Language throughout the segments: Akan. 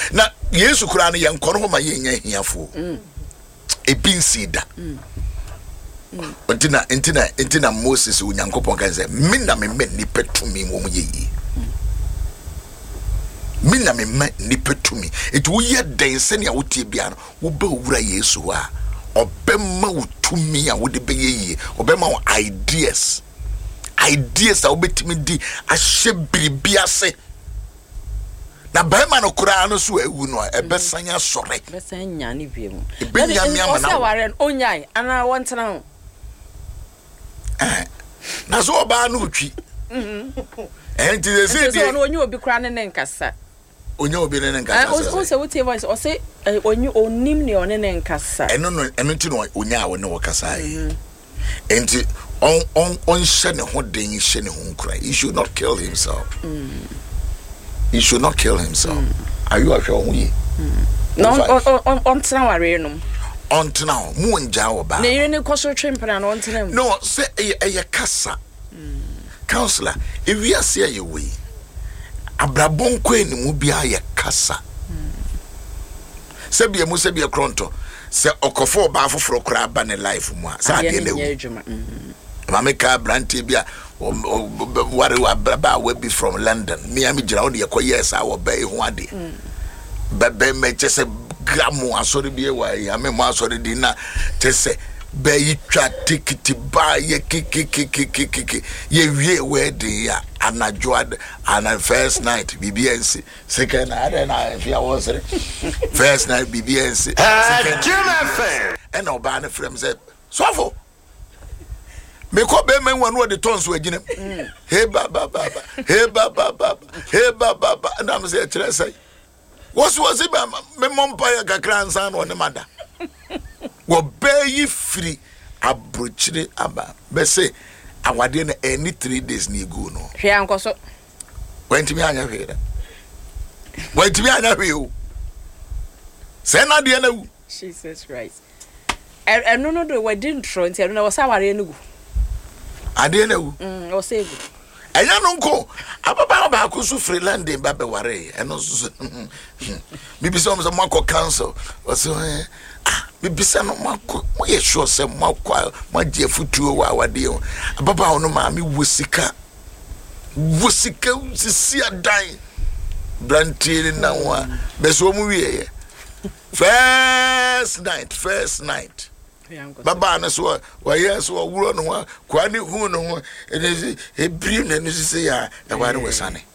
na Yesu kura no yenkono ho ma yenya hiafo ebinsida Entina Moses unyankopon kan say minna me nipa tumi wo mu yeyi minna me nipa tumi it wo ye den se ne wotie bia no wo ba wura Yesu a obema wo tumi a wo de be yeyi obema wo ideas a obetimi di ahye biribia se na bema no kura no so awu no ebesanya sore besanya ni biemu ebenya mi ama na waren onyai ana wontena ho na so oba no twi enti they say so no onyu obi kura ne nkasa onyu obi ne nkasa o se wotie voice o se onyu onim ne one ne nkasa eno ti no onya a wona wakasa enti on shene ho den shene ho kura he should not kill himself he should not kill himself are you sure we no on tena ware no on tena mu nja wo ba na yire ne koso twempena no on tena no say eye kasa counselor if we are say you we abrabon ko enimu bia ye kasa se bia mu se bia kronto se okofo ba foforo kra ba ne life mu a sa de lewu mameka branti bia wari wa braba we be from London me am gira on de yekoyes a wo ba ehu ade bebe me chese gramu asori bia wa ya me mo asori di na chese be yitwa tikiti ba ye kiki ye wie we de ya anajoad ana first night BBNC second night na if ya was first night BBNC second Jim and obana from say sofo me ko be men wanu de tonso agina hey baba hey baba hey baba and am say kire say was it me mompa ya kakra ansa no ne mada wo be yi free abrochire aba be say awade na any 3 days ni go no hwe ankoso wentimi anya hwe da wentimi anya hwe o say na de na wu Jesus Christ no do we didn't throw nti no was aware no gu ade na wu o save enya no nko ababa ba ko su freeland ba be ware eno so bibi so mo mako council o so bibi sa no mako mo ye sure se mako ma je futuo wa wade o ababa no ma mi wosika sisi adan brantiri na wa be so mu wie first night baba na so wa yes wa wuro no kwa ni hu no e brim na ni se ya e wa ni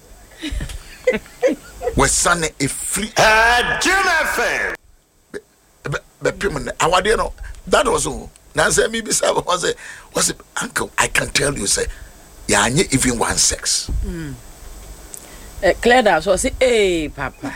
wesane e free Jim be pim na awade no that was all na say me bisa was it uncle I can tell you say ya anye even 1 sex clear that so say hey papa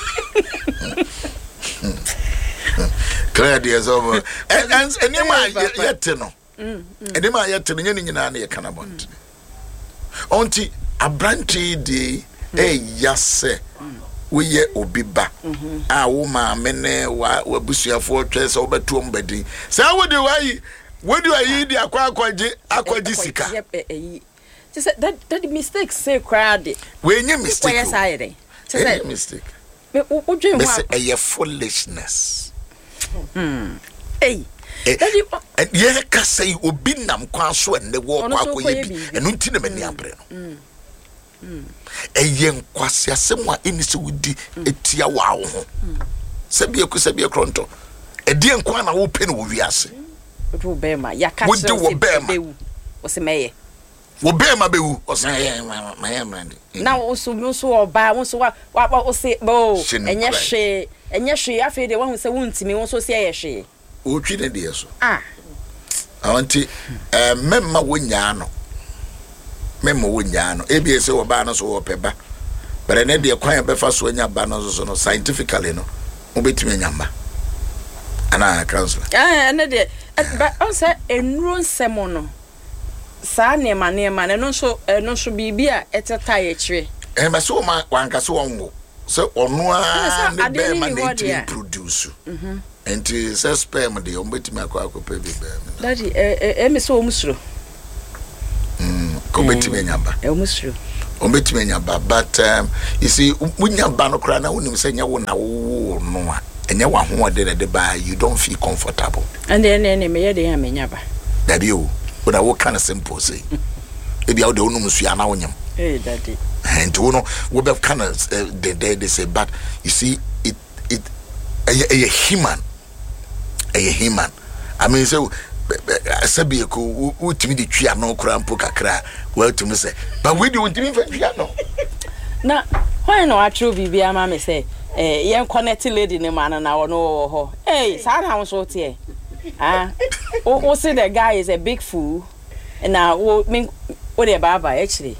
clear the over and anyway yet no anyway yet no nyina na ye kana bont onti abranti di yase we ye obiba a wo ma mene wa busuafo twese obetu ombedi say wo do ayi di akwaji sika just that mistake say crowd we nye mistake we say say mistake me odwen wa say foolishness hey ye ka say obi nam kwa so enne wo kwa koye bi enu nti na mani abre no nkwasi asem a eni se wudi etia wa wo se bia kronto edi nkwa na wo pe no wo wiase wo be ma ya ka se wo se meye wo be ma bewu o se ma ya mrande na wo so oba wo so wa wo se bo enye hwe afi de wo se wuntimi wo so se ye hwe o twi ne de so awanti memma wonya no ebi se oba no so wo peba but ne de kwan be fa so anya ba no so no scientifically no obetimi nyamba ana council ne de but on say enro nsemo no sa ne ma no so bibia eteta ye kire ma so ma wanka so wonwo so onu a ne be ma ne produce and say sperm de obetimi akwa pebi be daddy me so omusuro ko betimi nyamba omusuro ombetimi but you see munya ba no kra na wonim say nya wo na wo no a enya wa ho de de ba you don't feel comfortable and then me ye de amenya ba daddy o na wo kind of simple say e bia wo de onum sua na wonyam daddy and you know we be kind of they say but you see it a human I mean so sabi ko utimi de twia no kra mpo kakra well to me say but we do utimi fa twia no na when no atro bibia ma me say yen connect lady ne man na wono ho sa na so tie o see the guy is a big fool and now me o de baba actually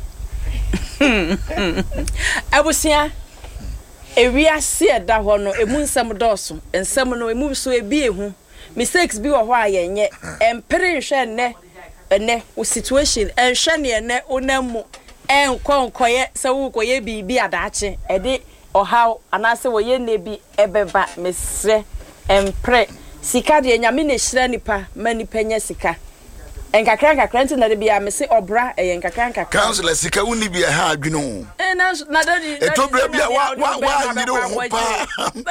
abusia ewiase eda ho no emu nsem doso ensem no emu so ebi ehu mistakes bi wo ho ayenye empere hwe ene o situation enhwe ne ene onamu enkonkoye se wo koye bibi adache ede ohaw anase wo ye nebi ebeba mesre empre sika de nyame ne hira nipa manipa nya sika enkakra nti na de bia me se obra enkakra councilor sika uni bia ha adwene na dadi etobra bia wa nyire wo pa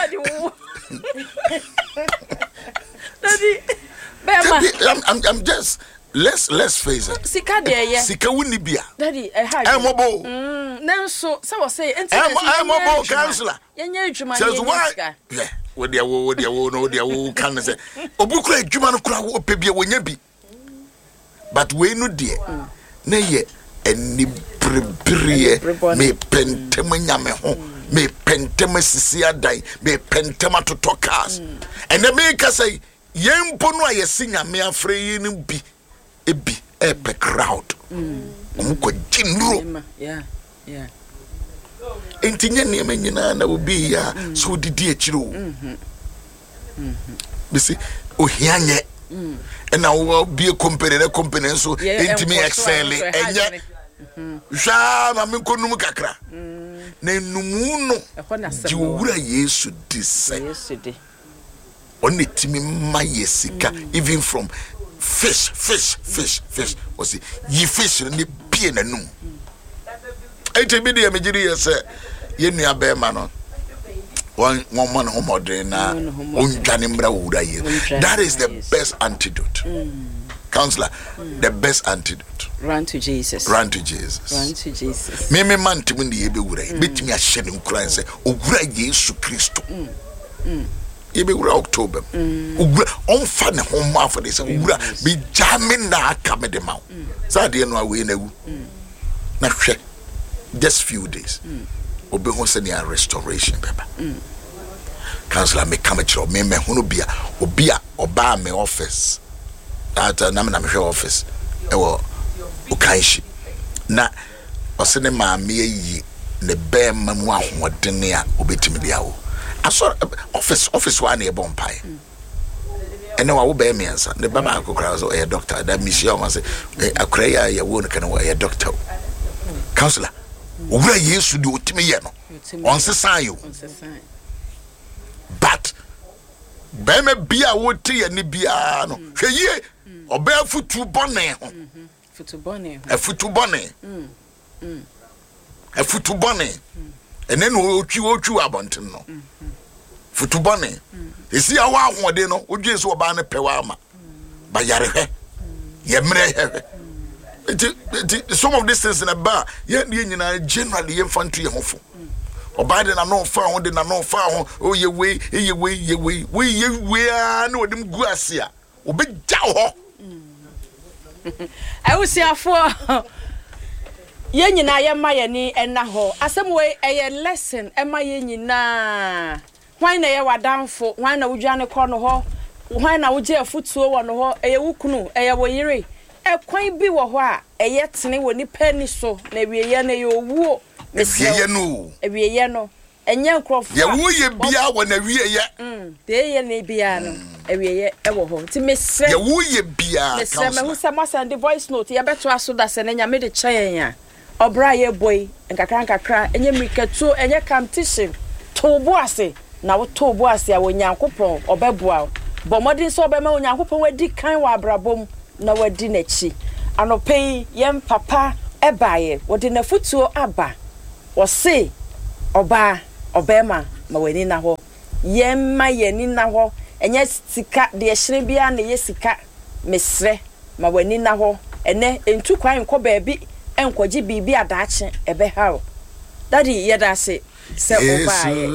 dadi I'm just let's face it sika de ye sika uni bia dadi ha mobo nanso say we say enti mobo councilor yenya adwuma says why yeah wo dia wo kan say obukura adwuma no kura wo pe bia wonya bi but we no de na ye eni prebre me pentem nyame ho me pentem sisi adan me pentem atotokas and the make say yempo no ayesi nyame afre yi no bi ebi epe crowd omko jinro yeah entinye ne menyina na obi ya so didi akiro bisi ohianye and I be a company so intimi excel enye sha ma me konum kakra na enumu no di owura Yesu dise on etimi ma yesika even from fish was it ye fish ni pie nanum etimi de amegiri yese ye nua be ma no one man homodre na unjani mbra owura Yesu. That is the best antidote. Counselor, the best antidote. Run to Jesus. Me man timi ndi ebe wura betimi a hye ne nkura nse owura Yesu Kristo ebe wura October owura onfa ne homo afode se owura be jamin na aka me de maw sa de no awe na wu na hwe just few days obe ho se ne restoration beba Counselor me come at me hunu bia obia oba me office that na me office ewo ukanshi na osene ma me yi ne be mamu ahoden a obetimi dia wo aso office wa na e bompai ene wa wo be me ansa ne baba akokra so e doctor that mission ma say akra ya wo no kana wa e doctor Counselor owura Yesu de otimi ye no onsesan yo but bema bia wote ye ne bia no hweye oba futu bone ho futu bone ene no otwi abonten no futu bone esi awa ahode no odwe so oba ne pewa ama ba yare hwe ye mre some of these things in a bar ye nyina generally ye fantu ye hofo obade na no fa ho de na no fa ho o ye we na odim gu ase a obegja ho awusiafo ye nyina ye ma ye ni ena ho asem we eye lesson e ma ye nyina hwan na ye wadanfo hwan na wudwane kɔ no ho hwan na wugye afutuo wɔ no ho eye wukunu eye wo yire e kwan bi wɔ ho a eye tene wɔ nipa ni so na wieye na ye owuo ewieye no enye nkrofo ya wo ye bia wɔ na wieye de ye ne bia no ewieye e wɔ ho ti mesre ya wo ye bia mesre me hu se ma send voice note ye beto aso da se na nyame de kyen ya obra ye boy nkakra enye miriketu enye competition to bo ase na wo to bo ase a wo nyankopon obeboa bo modin so obema wo nyankopon wadi kan wa abrabom na wadi nachi anopei yem papa ebaye wode na futuo aba wo se oba obema ma wani na ho yemma yani na ho enye sika de ehire bia na ye sika mesre ma wani na ho ene entu kwan ko baabi enkoji bibi adaache ebe ha daddy yeda se obaye